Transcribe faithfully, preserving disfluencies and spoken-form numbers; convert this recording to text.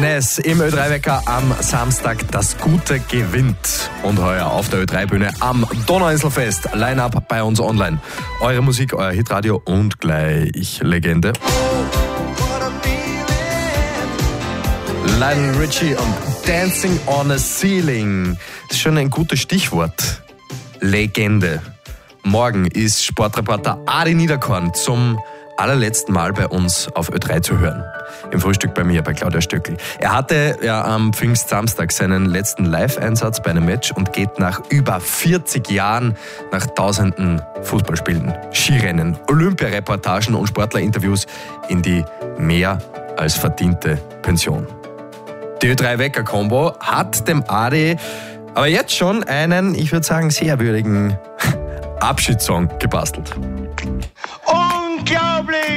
Ness im Ö drei Wecker am Samstag. Das Gute gewinnt. Und heuer auf der Ö drei Bühne am Donauinselfest. Line-Up bei uns online. Eure Musik, euer Hitradio und gleich Legende. Lionel Richie und Dancing on a Ceiling. Das ist schon ein gutes Stichwort. Legende. Morgen ist Sportreporter Adi Niederkorn zum allerletzten Mal bei uns auf Ö drei zu hören. Im Frühstück bei mir, bei Claudia Stöckl. Er hatte ja am Pfingstsamstag seinen letzten Live-Einsatz bei einem Match und geht nach über vierzig Jahren, nach tausenden Fußballspielen, Skirennen, Olympiareportagen und Sportlerinterviews in die mehr als verdiente Pension. Die Ö drei Wecker-Kombo hat dem Adi aber jetzt schon einen, ich würde sagen, sehr würdigen Abschiedssong gebastelt. Unglaublich!